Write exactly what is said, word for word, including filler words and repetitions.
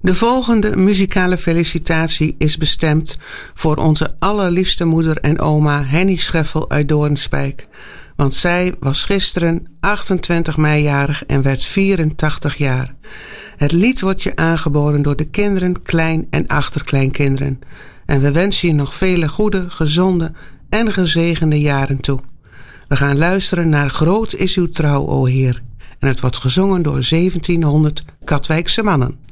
De volgende muzikale felicitatie is bestemd voor onze allerliefste moeder en oma Henny Scheffel uit Doornspijk. Want zij was gisteren achtentwintig mei jarig en werd vierentachtig jaar. Het lied wordt je aangeboden door de kinderen, klein- en achterkleinkinderen. En we wensen je nog vele goede, gezonde en gezegende jaren toe. We gaan luisteren naar Groot is uw trouw, o Heer. En het wordt gezongen door zeventienhonderd Katwijkse mannen.